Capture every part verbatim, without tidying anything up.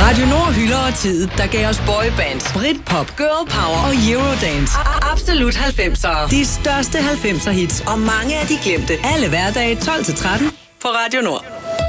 Radio Nord hylder og tid, der gav os boybands, Britpop, girl power og Eurodance. Absolut halvfemsere. De største halvfemser hits og mange af de glemte. Alle hverdage tolv til tretten på Radio Nord.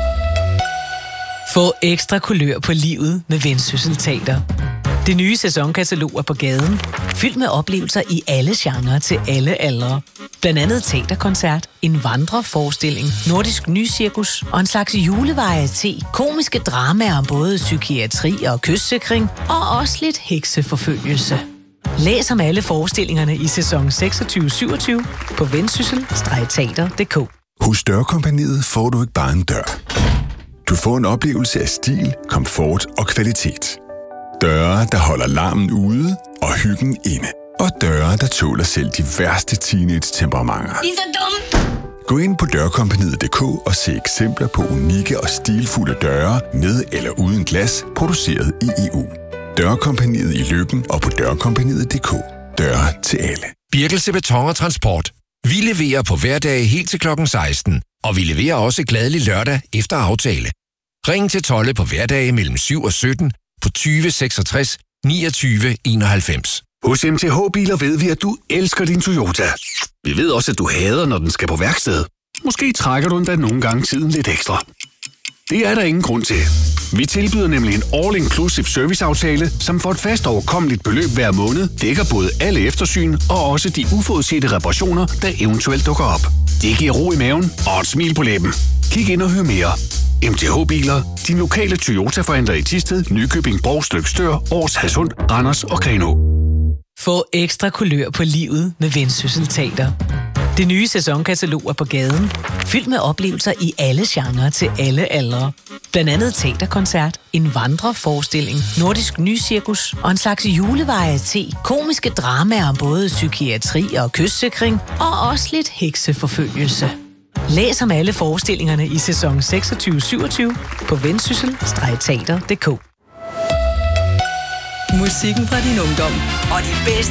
Få ekstra kulør på livet med Vendsyssel Teater. Det nye sæsonkatalog er på gaden, fyldt med oplevelser i alle genrer til alle aldre. Blandt andet teaterkoncert, en vandreforestilling, nordisk nycirkus og en slags julevarieté, komiske dramaer om både psykiatri og kystsikring, og også lidt hekseforfølgelse. Læs om alle forestillingerne i sæson seksogtyve syvogtyve på vendsyssel teater punktum d k. Hos Dørkompagniet får du ikke bare en dør. Du får en oplevelse af stil, komfort og kvalitet. Døre, der holder larmen ude og hyggen inde. Og døre, der tåler selv de værste teenage-temperamenter. I er så dumme! Gå ind på dørkompagniet punktum d k og se eksempler på unikke og stilfulde døre med eller uden glas, produceret i E U. Dørkompagniet i Løkken og på dørkompagniet punktum d k. Døre til alle. Birkelse Beton og Transport. Vi leverer på hverdage helt til klokken seksten, og vi leverer også glædelig lørdag efter aftale. Ring til Tolle på hverdage mellem syv og sytten på tyve seksogtres niogtyve enoghalvfems. Hos M T H-biler ved vi, at du elsker din Toyota. Vi ved også, at du hader, når den skal på værksted. Måske trækker du endda nogle gange tiden lidt ekstra. Det er der ingen grund til. Vi tilbyder nemlig en all-inclusive serviceaftale, som for et fast overkommeligt beløb hver måned dækker både alle eftersyn og også de uforudsete reparationer, der eventuelt dukker op. Det giver ro i maven og et smil på læben. Kig ind og hør mere. M T H-biler, din lokale Toyota-forhandler i Thisted, Nykøbing, Brougstøk, Stør, Aars, Hadsund, Randers og Grenaa. Få ekstra kulør på livet med Vendsyssel Teater. Det nye sæsonkatalog er på gaden, fyldt med oplevelser i alle genrer til alle aldre. Blandt andet teaterkoncert, en vandreforestilling, nordisk nycirkus og en slags julevarieté, komiske dramaer om både psykiatri og kystsikring, og også lidt hekseforfølgelse. Læs om alle forestillingerne i sæson seksogtyve syvogtyve på vendsyssel teater punktum d k. Musikken fra din ungdom og de bedste